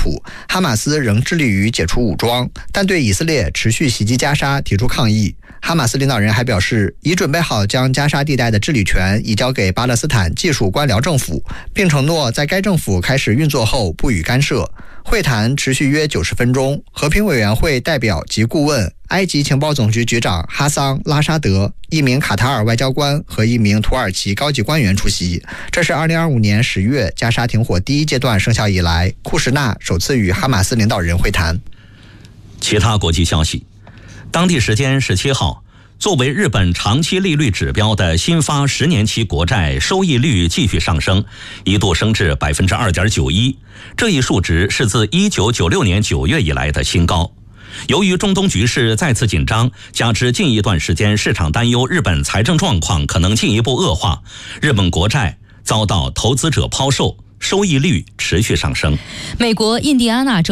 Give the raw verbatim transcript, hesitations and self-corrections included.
普，哈马斯仍致力于解除武装，但对以色列持续袭击加沙提出抗议。哈马斯领导人还表示，已准备好将加沙地带的治理权移交给巴勒斯坦技术官僚政府，并承诺在该政府开始运作后不予干涉。会谈持续约九十分钟，和平委员会代表及顾问、埃及情报总局局长哈桑·拉沙德、一名卡塔尔外交官和一名土耳其高级官员出席。这是二零二五年十月加沙停火第一阶段生效以来，库什纳首次与哈马斯领导人会谈。 其他国际消息，当地时间十七号，作为日本长期利率指标的新发十年期国债收益率继续上升，一度升至 百分之二点九一， 这一数值是自一九九六年九月以来的新高。由于中东局势再次紧张，加之近一段时间市场担忧日本财政状况可能进一步恶化，日本国债遭到投资者抛售，收益率持续上升。 美国印第安纳州